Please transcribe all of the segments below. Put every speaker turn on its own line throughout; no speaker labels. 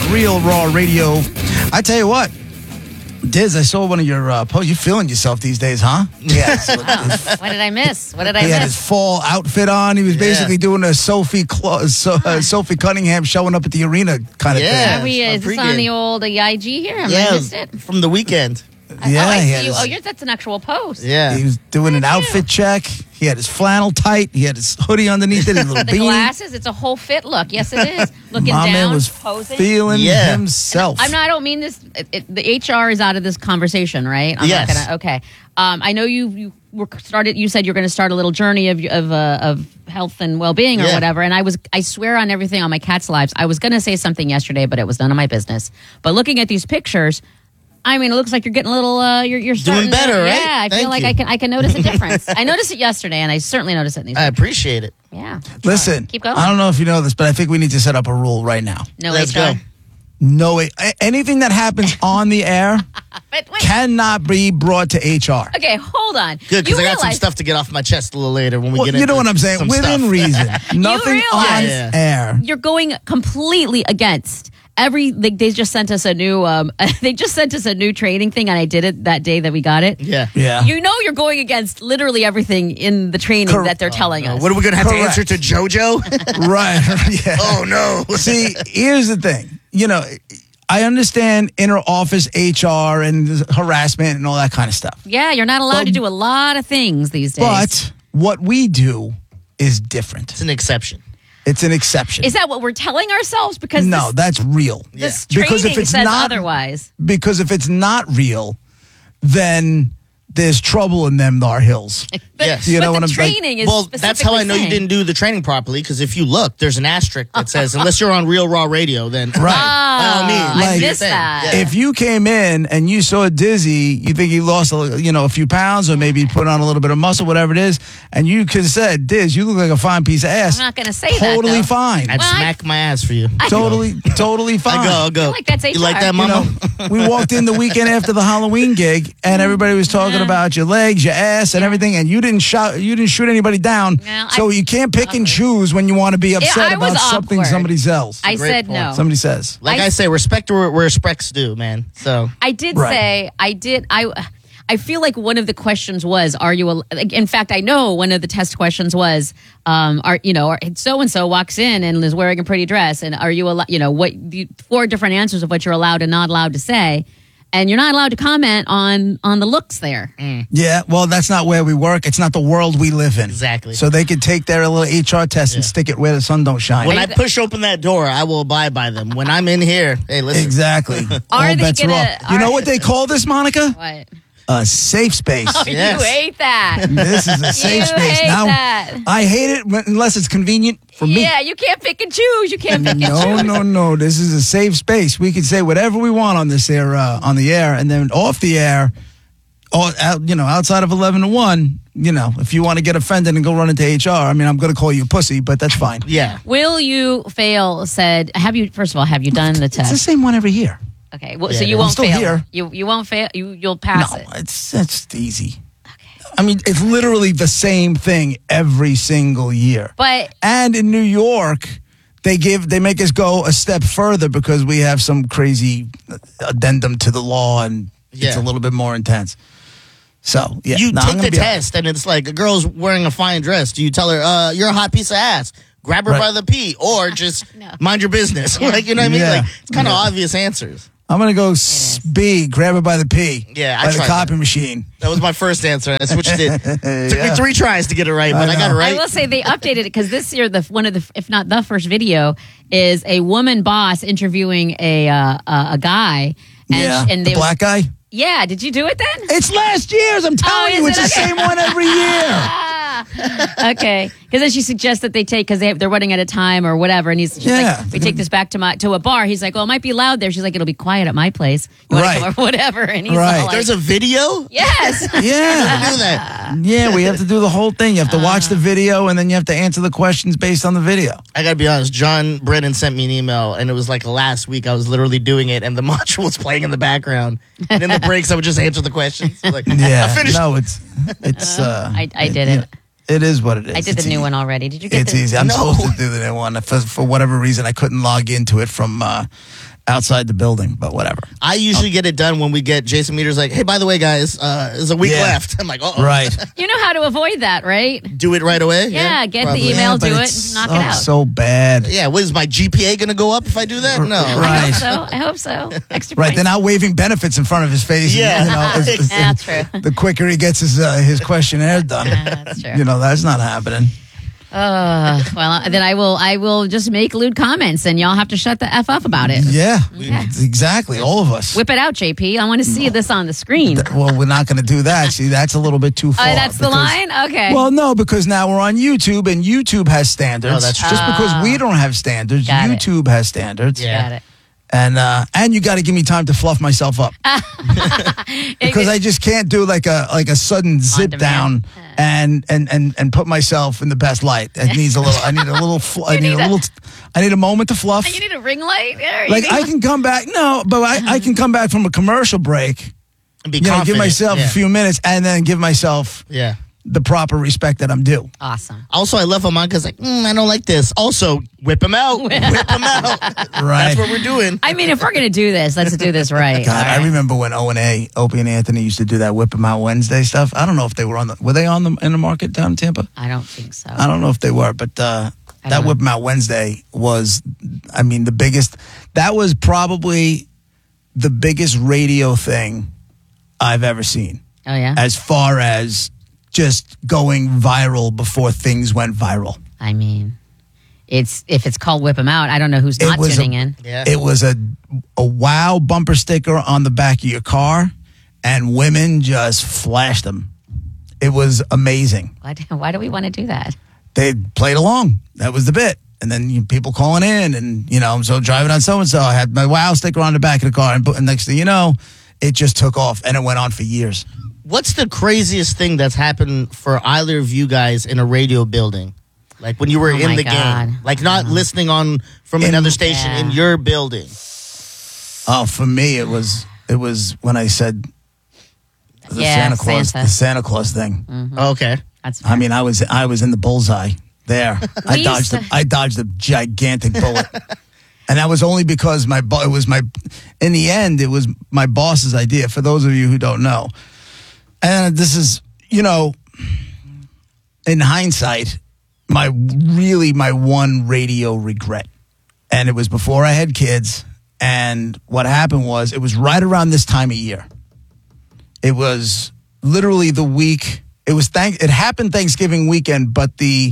Real Raw Radio. I tell you what, Diz, I saw one of your posts. You're feeling yourself these days, huh?
Yes. What did I miss?
He had his fall outfit on. He was basically doing a Sophie Cunningham showing up at the arena kind of thing.
Is this on the old IG here? I missed it.
From the weekend.
I see you. That's an actual post.
Yeah.
He was doing an outfit check. He had his flannel tight. He had his hoodie underneath it, his little
the
beanie.
Glasses. It's a whole fit look. Yes, it is. Looking
My
down,
man was
posing.
feeling himself.
I don't mean this. The HR is out of this conversation, right? I'm
yes.
not gonna, okay. I know you started. You said you're going to start a little journey of health and well-being or whatever. And I swear on everything on my cat's lives. I was going to say something yesterday, but it was none of my business. But looking at these pictures, I mean, it looks like you're getting a little. You're starting
doing better, right?
Yeah, I feel like I can notice a difference. I noticed it yesterday, and I certainly noticed it in these
I
pictures.
appreciate it.
Yeah.
Listen,
keep going.
I don't know if you know this, but I think we need to set up a rule right now.
No
Let's
HR.
go.
No, anything that happens on the air
But wait.
cannot be brought to HR.
Okay, hold on.
Good, because
You
I got some
realize-
stuff to get off my chest a little later when we
Well,
get
you
into
know what I'm saying?
some
Within
stuff.
reason. Nothing on
realize-
air.
You're going completely against they just sent us a new training thing, and I did it that day that we got it.
Yeah.
You know you're going against literally everything in the training that they're telling us.
What are we going to have
Correct.
to answer to JoJo?
Right. Yeah.
Oh, no.
See, here's the thing. You know, I understand inner office HR and harassment and all that kind of stuff.
Yeah, you're not allowed to do a lot of things these days.
But what we do is different.
It's an exception.
It's an exception.
Is that what we're telling ourselves? Because
No, that's real.
this
Because
training
if it's
says
not
otherwise.
Because if it's not real, then there's trouble in them Thar Hills.
But,
Yes.
You know
but
what
the
I'm saying?
training is
Well, that's how I know you
specifically
didn't do the training properly, because if you look, there's an asterisk that says, unless you're on Real Raw Radio, then
Right.
by all means.
I
Like-
missed that.
Yeah.
If you came in and you saw Dizzy, you think he lost a few pounds or maybe put on a little bit of muscle, whatever it is, and you could have said, Diz, you look like a fine piece of ass.
I'm not going to say that.
Totally
though.
fine.
I'd
Well,
smack my ass for you.
Totally fine.
I'll go.
I feel like that's
You like
HR.
that,
You
Mama?
know, we walked in the weekend after the Halloween gig, and everybody was talking about your legs, your ass, and everything, and you didn't shoot anybody down.
No,
So you can't pick and choose when you want to be upset
I was
about something
awkward.
somebody else.
I
Great
said
point.
no.
Somebody says.
Like I say, respect where respect's due, man. So
I did
Right.
say I feel like one of the questions was, are you in fact I know one of the test questions was so and so walks in and is wearing a pretty dress, and are you four different answers of what you're allowed and not allowed to say, and you're not allowed to comment on the looks there.
Yeah, well, that's not where we work. It's not the world we live in.
Exactly.
So they could take their little HR test and stick it where the sun don't shine.
when I push open that door, I will abide by them. When I'm in here, hey, listen.
Exactly.
Are
All
they
bets are
gonna-
off. You know what they call this, Monica?
What?
A safe space.
Yes.
You hate that.
This is a safe
You
space.
hate
Now,
that.
I hate it unless it's convenient for me.
Yeah, you can't pick and choose. You can't pick and choose.
No. This is a safe space. We can say whatever we want on this air, on the air, and then off the air, or outside of 11 to 1. If you want to get offended and go run into HR, I mean, I'm going to call you a pussy, but that's fine.
Yeah.
Will you fail? First of all, have you done the
It's the
test?
same one every year.
Okay, well,
Yeah,
so you
I'm
won't
still
fail.
here.
You won't fail. You'll pass
No,
it.
it's easy. I mean, it's literally the same thing every single year.
But
And in New York, they make us go a step further because we have some crazy addendum to the law, and it's a little bit more intense. So, yeah.
You
No, I'm
take
gonna
the
be
test, and it's like a girl's wearing a fine dress. Do you tell her, you're a hot piece of ass? Grab her
Right.
by the pee, or just
No.
mind your business. Like, you know what I mean?
Yeah.
Like, it's kind of obvious answers.
I'm going to go B, grab it by the P.
Yeah, I
by the
tried
copy
that.
machine.
That was my first answer. I switched it. Took
Yeah.
me 3 tries to get it right, but I got it
know.
right.
I will say they updated it because this year, one of the, if not the first video, is a woman boss interviewing a guy. And, and
the
they,
black guy.
Yeah, did you do it then?
It's last year's. I'm telling
is
you,
it?
it's the
Okay.
same one every year.
Okay, because then she suggests that they take because they're running out of time or whatever, and she's
Yeah.
like, we take this back to a bar. He's like, well, it might be loud there. She's like, it'll be quiet at my place. You wanna
Right.
come over, whatever. And he's
Right.
all like,
There's a video?
yes.
Yeah.
Do that.
Yeah, we have to do the whole thing. You have to watch the video, and then you have to answer the questions based on the video.
I gotta be honest. John Brennan sent me an email, and it was like last week. I was literally doing it, and the module was playing in the background. And in the breaks, I would just answer the questions. Like,
Yeah.
I finished.
No, it's.
I did it.
It is what it is.
I did
It's
the new
easy.
one already. Did you get
It's
the
easy. I'm
No.
supposed to do the new one. For whatever reason, I couldn't log into it from outside the building, but whatever.
I usually get it done when we get Jason Meters like, hey, by the way, guys, there's a week
Yeah.
left. I'm like, oh,
Right.
You know how to avoid that, right?
Do it right away?
Yeah, get
probably.
the email,
but
do it,
it's
knock it out.
so bad.
Yeah, what is my GPA going to go up if I do that? No.
Right.
I hope so. Extra
Right,
points.
they're not waving benefits in front of his face.
Yeah.
You know,
Yeah, true.
the quicker he gets his questionnaire done,
Yeah, that's true.
you know, that's not happening.
Well, then I will just make lewd comments, and y'all have to shut the f up about it.
Yeah,
Okay.
exactly. All of us.
Whip it out, JP. I want to see this on the screen.
Well, we're not going to do that. See, that's a little bit too far.
That's the
because-
line. Okay.
Well, no, because now we're on YouTube, and YouTube has standards.
Oh, that's true.
Just because we don't have standards,
Got it.
YouTube has standards.
Yeah.
Got it.
And you got to give me time to fluff myself up because I just can't do like a sudden zip
demand.
down and put myself in the best light. It needs a little. I need a little. I need a moment to fluff.
You need a ring light. There, you
Like
need-
I can come back. No, but I can come back from a commercial break.
And be
Give
confident.
myself
yeah.
a few minutes and then give myself
Yeah.
the proper respect that I'm due.
Awesome.
Also, I left him on because I don't like this. Also, whip him out. Whip him out.
Right.
That's what we're doing.
I mean, if we're gonna do this, let's do this right.
God,
All
I
right.
remember when Opie and Anthony used to do that Whip 'em Out Wednesday stuff. I don't know if they were were they on in the market down in Tampa?
I don't think so.
I don't know if they were, but that
know.
Whip 'em Out Wednesday was, I mean, the biggest. That was probably the biggest radio thing I've ever seen,
Oh yeah.
as far as just going viral before things went viral.
I mean, if it's called Whip 'em Out, I don't know who's not
was
tuning in.
Yeah.
It was a wow bumper sticker on the back of your car, and women just flashed them. It was amazing.
Why do we want to do that?
They played along. That was the bit. And then people calling in, and I'm so driving on so and so. I had my wow sticker on the back of the car, and next thing you know, it just took off, and it went on for years.
What's the craziest thing that's happened for either of you guys in a radio building? Like when you were
Oh
in
my
the
God.
game, like not listening on from another station in your building.
Oh, for me, it was when I said the
Yeah,
the Santa Claus thing.
Okay.
That's
I mean, I was in the bullseye there. I
We
dodged
used
I dodged a gigantic bullet, and that was only because in the end it was my boss's idea. For those of you who don't know, and this is in hindsight, my one radio regret, and it was before I had kids. And what happened was, it was right around this time of year. It was literally the week. It happened Thanksgiving weekend, but the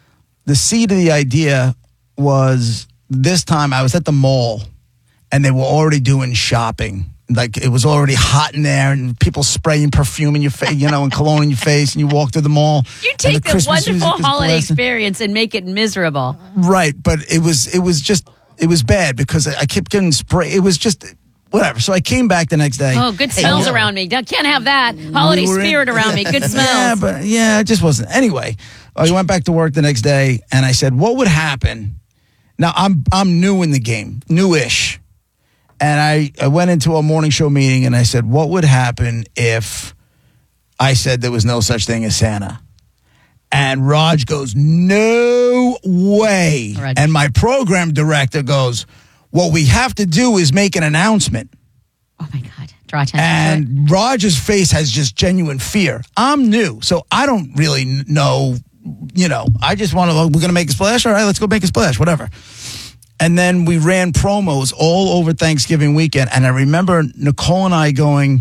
seed of the idea was this time I was at the mall, and they were already doing shopping. Like, it was already hot in there, and people spraying perfume in your face, and cologne in your face, and you walk through the mall.
You
and
take the
Christmas music
wonderful
is
holiday
blasting.
experience and make it miserable.
Right, but it was bad because I kept getting sprayed. It was just whatever. So I came back the next day.
Oh, good smells
yeah.
around me. Can't have that. Holiday
We were in-
spirit around me. Good smells.
Yeah, it just wasn't. Anyway, I went back to work the next day, and I said, "What would happen?" Now I'm new in the game, newish, and I went into a morning show meeting, and I said, "What would happen if I said there was no such thing as Santa?" And Raj goes, "No way!"
Raj.
And my program director goes, "What we have to do is make an announcement."
Oh my God. Draw attention to it.
And Roger's face has just genuine fear. I'm new, so I don't really know. I just want to. We're going to make a splash. All right, let's go make a splash. Whatever. And then we ran promos all over Thanksgiving weekend. And I remember Nicole and I going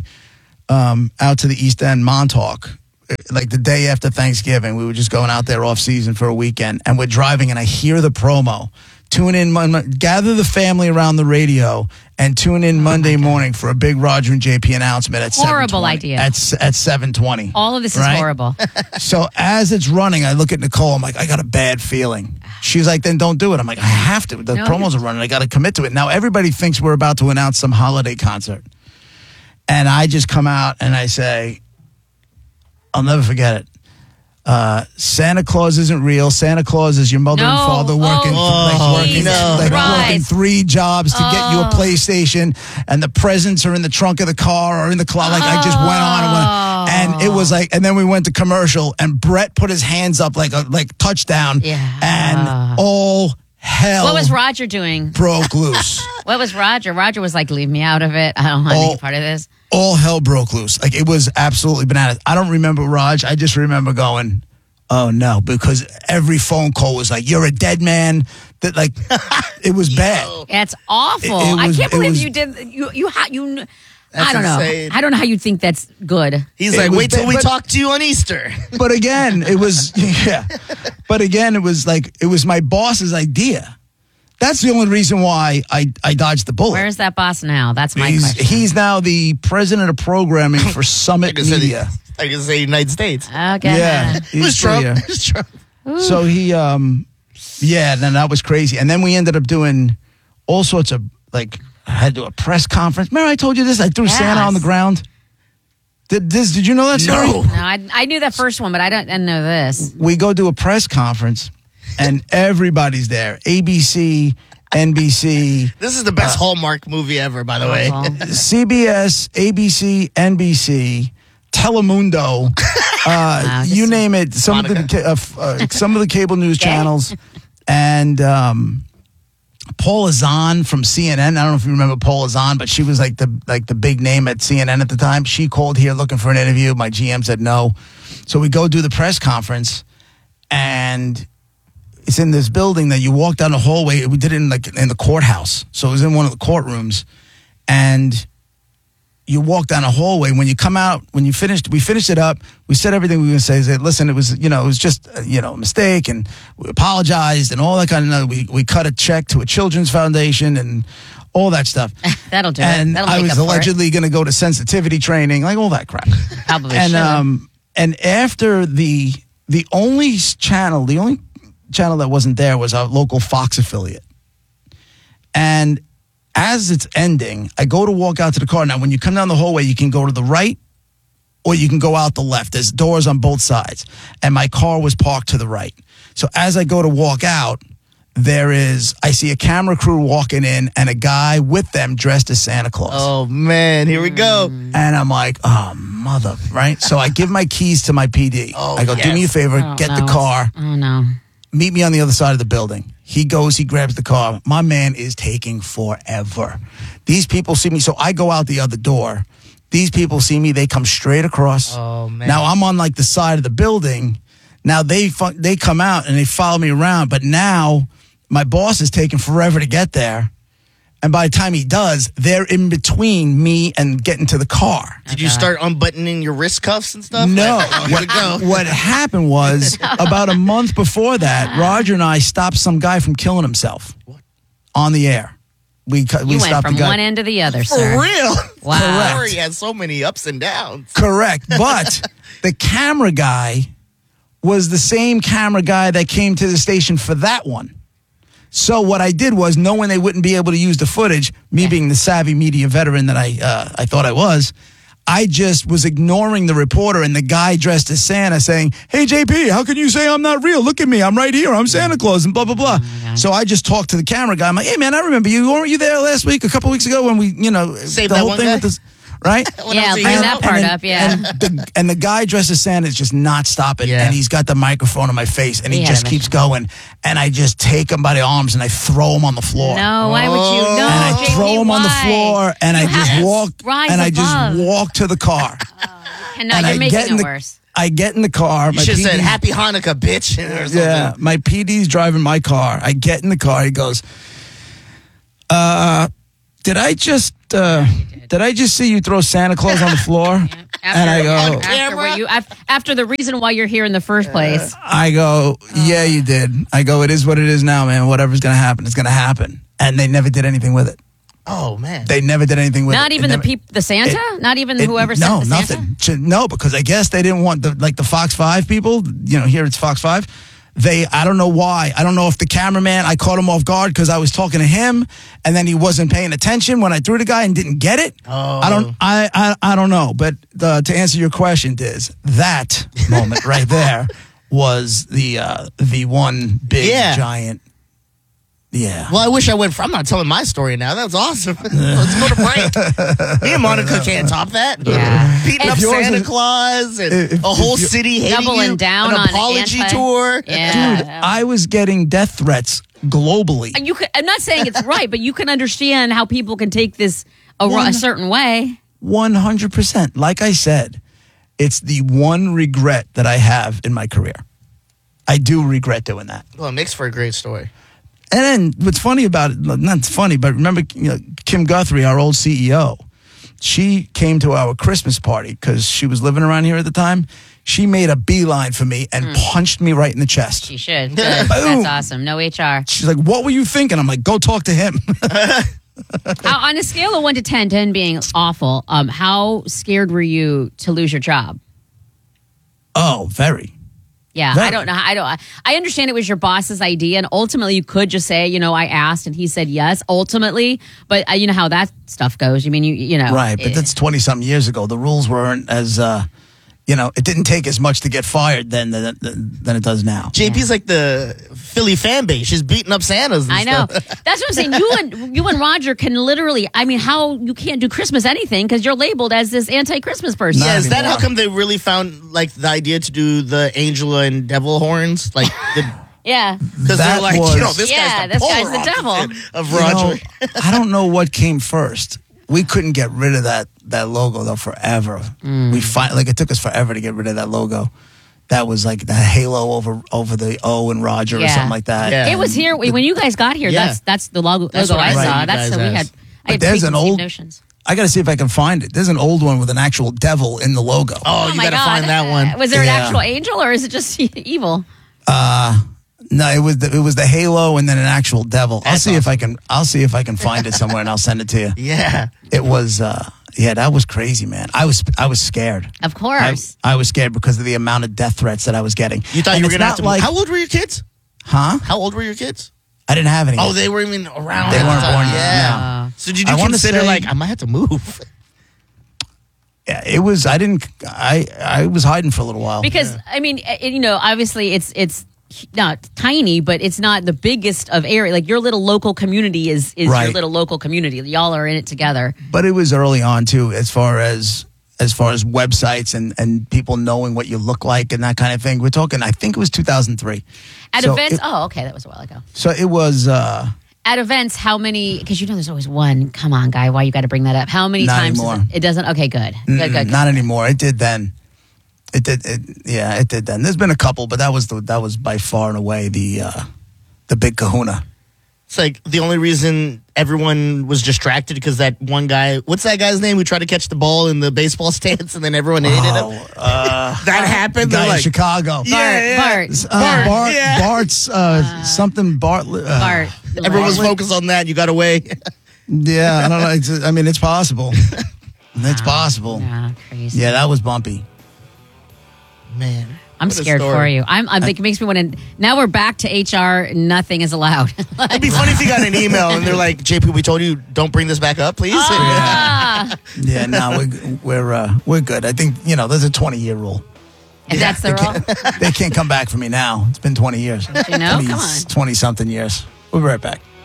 out to the East End Montauk, like the day after Thanksgiving. We were just going out there off season for a weekend, and we're driving, and I hear the promo. Tune in, gather the family around the radio, and tune in Monday morning for a big Roger and JP announcement at
Horrible
7:20.
idea.
At 7:20.
All of this is
Right?
horrible.
So as it's running, I look at Nicole. I'm like, I got a bad feeling. She's like, then don't do it. I'm like, I have to. The
No,
promos are running. I got to commit to it. Now everybody thinks we're about to announce some holiday concert, and I just come out and I say, I'll never forget it. Santa Claus isn't real. Santa Claus is your mother and
No.
father working,
Oh,
working
Jesus Christ.
3 jobs to get you a PlayStation, and the presents are in the trunk of the car or in the closet. Like, I just went on and went, and it was like, and then we went to commercial, and Brett put his hands up like touchdown,
Yeah.
and all hell
What was Roger doing?
broke loose.
What was Roger? Roger was like, leave me out of it. I don't want any part of this.
All hell broke loose. Like, it was absolutely bananas. I don't remember Raj. I just remember going, oh no, because every phone call was like, you're a dead man. That, like, it was bad.
It's awful. I can't believe you did. You. I don't know.
insane.
I don't know how you think that's good.
He's
It
like,
was
wait till
bad,
we
but-
talk to you on Easter.
But again, it was, yeah. But again, it was like, it was my boss's idea. That's the only reason why I dodged the bullet.
Where's that boss now? That's my question.
He's now the president of programming for Summit Media.
I can say United States.
Okay.
Yeah.
It was
he's-
Trump.
yeah.
It was Trump.
So he, then that was crazy. And then we ended up doing all sorts of, like, I had to do a press conference. Remember I told you this? I threw Santa on the ground. Did you know that story?
No.
No, I knew that first one, but I didn't know this.
We go do a press conference, and everybody's there. ABC, NBC,
This is the best Hallmark movie ever, by the way.
Well,
CBS, ABC, NBC, Telemundo,
this
you
is-
name it. Some of the cable news channels, and Paula Zahn from CNN. I don't know if you remember Paula Zahn, but she was like the big name at CNN at the time. She called here looking for an interview. My GM said no, so we go do the press conference, and it's in this building that you walk down the hallway. We did it in the courthouse, so it was in one of the courtrooms, and you walk down a hallway. When you come out, we finished it up. We said everything we were going to say. Said, listen, it was just a mistake, and we apologized and all that kind of. We cut a check to a children's foundation and all that stuff.
That'll do
And
it. That'll
I
make
was
up for it.
allegedly going to go to sensitivity training, like all that crap.
Probably
and
should've.
and after the only channel that wasn't there was our local Fox affiliate, and as it's ending, I go to walk out to the car. Now, when you come down the hallway, you can go to the right or you can go out the left. There's doors on both sides. And my car was parked to the right. So as I go to walk out, I see a camera crew walking in and a guy with them dressed as Santa Claus.
Oh, man. Here we go.
And I'm like, oh, mother, right? So I give my keys to my PD.
Oh,
I go, do me a
yes.
favor,
Oh,
get
no.
the car.
Oh, no.
Meet me on the other side of the building. He goes, he grabs the car. My man is taking forever. These people see me, so I go out the other door. These people see me, they come straight across.
Oh, man.
Now I'm on like the side of the building. Now they come out and they follow me around, but now my boss is taking forever to get there. And by the time he does, they're in between me and getting to the car.
Did you start unbuttoning your wrist cuffs and stuff?
No.
Like, oh, here we go.
What happened was about a month before that, Roger and I stopped some guy from killing himself on the air. We
You went
stopped
from
the guy.
one end to the other,
For
sir.
real?
Wow.
Correct. He had so many ups and downs.
Correct. But the camera guy was the same camera guy that came to the station for that one. So what I did was, knowing they wouldn't be able to use the footage, me being the savvy media veteran that I thought I was, I just was ignoring the reporter and the guy dressed as Santa saying, hey, JP, how can you say I'm not real? Look at me. I'm right here. I'm Santa Claus and blah, blah, blah. So I just talked to the camera guy. I'm like, hey, man, I remember you. Weren't you there last week, a couple weeks ago when we,
Saved
the
that
whole
one
thing
guy?
with this, right?
What
Yeah,
else are you
bring
doing?
that part up, yeah.
And the guy dressed as Santa is just not stopping.
Yeah.
And he's got the microphone in my face and he
He had
just
him
keeps going. And I just take him by the arms and I throw him on the floor.
No, why would you? No,
And I
JP,
throw him on the
why?
floor and I
You
just
have to
walk
rise
and I
above.
just walk to the car.
And now
and
you're
I
making
get in
it
the-
worse.
I get in the car.
You should have said, Happy Hanukkah, bitch. Or something.
Yeah, my PD's driving my car. I get in the car. He goes, did I just see you throw Santa Claus on the floor? And I go,
After the reason why you're here in the first place.
yeah, you did. I go, it is what it is now, man. Whatever's going to happen, it's going to happen. And they never did anything with it.
Oh, man.
They never did anything with it.
Not even the Santa? Not even whoever
no,
sent the
nothing.
Santa?
No, because I guess they didn't want the Fox 5 people. Here it's Fox 5. I don't know why. I don't know if the cameraman, I caught him off guard because I was talking to him and then he wasn't paying attention when I threw the guy and didn't get it.
Oh.
I don't know. But to answer your question, Diz, that moment right there was the one big giant. Yeah.
Well, I wish I went. I'm not telling my story now. That was awesome. Let's go to break. Me and Monica can't top that.
Yeah.
Beating up
If yours
Santa
is-
Claus and
if-
a whole
if you-
city hating
Doubling
you,
down
an
on
apology
anti-
tour.
Yeah.
Dude, I was getting death threats globally.
You could, I'm not saying it's right, but you can understand how people can take this a certain way.
100%. Like I said, it's the one regret that I have in my career. I do regret doing that.
Well, it makes for a great story.
And then what's funny about it, not funny, but remember Kim Guthrie, our old CEO, she came to our Christmas party because she was living around here at the time. She made a beeline for me and punched me right in the chest.
She should. Good. That's awesome. No HR.
She's like, what were you thinking? I'm like, go talk to him.
How, on a scale of 1 to 10, 10 being awful, how scared were you to lose your job?
Oh, very.
Yeah,
Very.
I don't know. I understand it was your boss's idea, and ultimately you could just say, I asked and he said yes. Ultimately, but you know how that stuff goes. I mean, you know,
Right, but that's 20-something years ago. The rules weren't as, it didn't take as much to get fired than it does now.
JP's like the Philly fan base. She's beating up Santas. And
I know.
stuff.
That's what I'm saying. You and Roger can literally. I mean, how you can't do Christmas anything because you're labeled as this anti-Christmas person.
Not
Yeah, is that
anymore.
how come they really found like the idea to do the Angela and Devil horns? Like,
Yeah.
because
That
they're like,
was-
this
Yeah,
guy's the
this guy's
polar
the devil.
opposite of
You know,
Roger.
I don't know what came first. We couldn't get rid of that logo though forever. We it took us forever to get rid of that logo. That was like the halo over the O and Roger or
Yeah.
something like that.
Yeah.
It was here when you guys got here.
Yeah.
That's the logo
That's
I
what I
saw.
read you
That's
guys
so we
as.
had. I had
there's an
preconceived
old-
notions.
I got to see if I can find it. There's an old one with an actual devil in the logo.
Oh, you
my
got to
God.
find that one.
Was there an
Yeah.
actual angel or is it just evil?
No, it was the halo and then an actual devil. I'll
That's
see if I can find it somewhere and I'll send it to you.
Yeah.
It was that was crazy, man. I was scared.
Of course.
I was scared because of the amount of death threats that I was getting.
You thought
And
you were
it's
going to have
not
to How old were your kids?
Huh?
How old were your kids?
I didn't have any.
Oh, they were even around.
They
at the
weren't
time.
born yet,
Yeah.
no.
So did
I
you
wanna
consider
say-
like I might have to move?
Yeah, it was. I was hiding for a little while.
Because I mean, obviously it's not tiny, but it's not the biggest of area. Like your little local community is your
Right.
little local community. Y'all are in it together.
But it was early on too, as far as websites and people knowing what you look like and that kind of thing. We're talking. I think it was 2003.
At
So
events,
it-
okay, that was a while ago.
So it was.
At events, how many? Because there's always one. Come on, guy, why you got to bring that up? How many
Not
times?
anymore.
It doesn't. Okay, good. Good.
Not anymore. It did then. It did. It did then. There's been a couple, but that was by far and away the big kahuna.
It's like the only reason everyone was distracted because that one guy, what's that guy's name who tried to catch the ball in the baseball stance and then everyone hated him? That happened.
Guy
They're
in
like,
Chicago.
Bart.
Bart,
yeah.
Bart's something Bartlett.
Bart.
everyone was
Bart.
focused on that. You got away.
Yeah, I don't know. It's possible. It's possible.
Yeah, crazy.
Yeah, that was bumpy.
Man.
I'm
what a
scared
story.
for you. I'm like, it makes me want to. Now we're back to HR. Nothing is allowed.
It'd be funny if you got an email and they're like, JP, we told you don't bring this back up, please.
Ah,
Yeah, no, we're good. I think there's a 20-year rule.
if that's the rule.
They can't come back for me now. It's been 20 years.
You know, come on.
20-something years. We'll be right back.